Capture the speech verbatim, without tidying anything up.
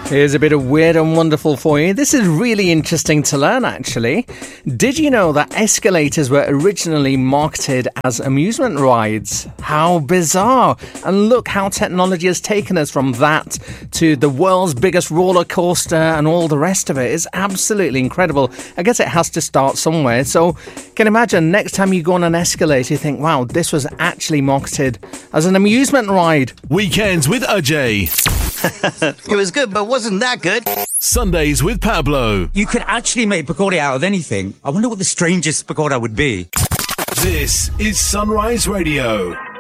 Here's a bit of weird and wonderful for you. This is really interesting to learn, actually. Did you know that escalators were originally marketed as amusement rides? How bizarre. And look how technology has taken us from that to the world's biggest roller coaster and all the rest of it. It's absolutely incredible. I guess it has to start somewhere. So can you imagine next time you go on an escalator, you think, wow, this was actually marketed as an amusement ride. Weekends with Ajay. It was good, but wasn't that good. Sundays with Pablo. You could actually make pakora out of anything. I wonder what the strangest pakora would be. This is Sunrise Radio.